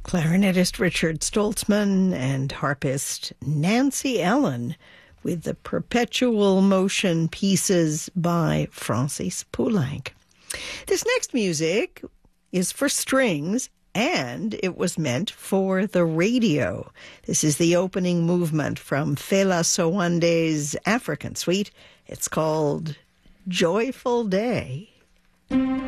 Clarinetist Richard Stoltzman and harpist Nancy Ellen with the Perpetual Motion Pieces by Francis Poulenc. This next music is for strings, and it was meant for the radio. This is the opening movement from Fela Sowande's African Suite. It's called Joyful Day.